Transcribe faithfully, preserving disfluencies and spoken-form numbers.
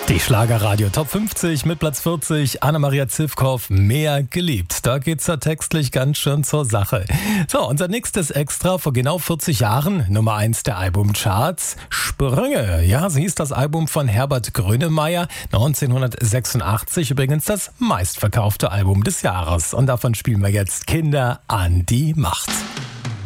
Die Schlagerradio Top fünfzig mit Platz vierzig, Anna-Maria Zivkow, Mehr geliebt. Da geht's ja textlich ganz schön zur Sache. So, unser nächstes Extra vor genau vierzig Jahren, Nummer eins der Albumcharts, Sprünge. Ja, so hieß das Album von Herbert Grönemeyer, neunzehnhundertsechsundachtzig, übrigens das meistverkaufte Album des Jahres. Und davon spielen wir jetzt Kinder an die Macht.